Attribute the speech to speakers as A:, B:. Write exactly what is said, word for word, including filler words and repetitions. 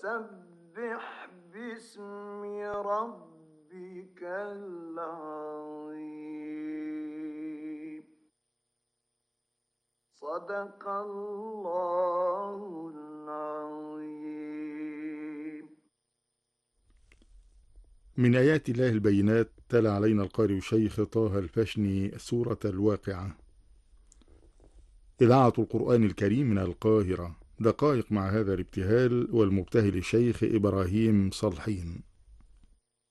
A: فسبح باسم ربك العظيم. صدق الله العظيم.
B: من آيات الله البينات تلا علينا القارئ الشيخ طه الفشني سورة الواقعة. إذاعة القرآن الكريم من القاهرة، دقائق مع هذا الابتهال والمبتهل الشيخ إبراهيم صالحين.